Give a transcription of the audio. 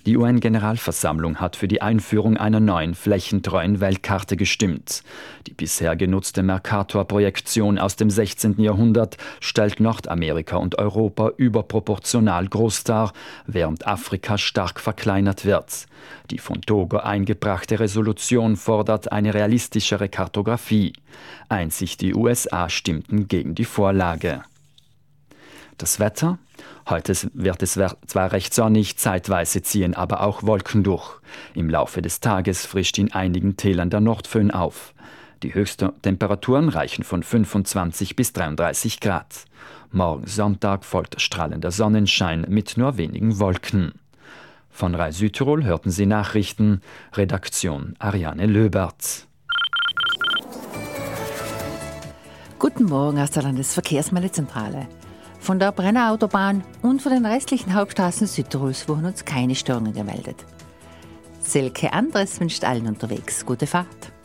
Die UN-Generalversammlung hat für die Einführung einer neuen flächentreuen Weltkarte gestimmt. Die bisher genutzte Mercator-Projektion aus dem 16. Jahrhundert stellt Nordamerika und Europa überproportional groß dar, während Afrika stark verkleinert wird. Die von Togo eingebrachte Resolution fordert eine realistischere Kartographie. Einzig die USA stimmten gegen die Vorlage. Das Wetter? Heute wird es zwar recht sonnig, zeitweise ziehen aber auch Wolken durch. Im Laufe des Tages frischt in einigen Tälern der Nordföhn auf. Die höchsten Temperaturen reichen von 25 bis 33 Grad. Morgen Sonntag folgt strahlender Sonnenschein mit nur wenigen Wolken. Von Rai Südtirol hörten Sie Nachrichten. Redaktion Ariane Löbert. Guten Morgen aus der Landesverkehrsmeldezentrale. Von der Brenner Autobahn und von den restlichen Hauptstraßen Südtirols wurden uns keine Störungen gemeldet. Silke Andres wünscht allen unterwegs gute Fahrt.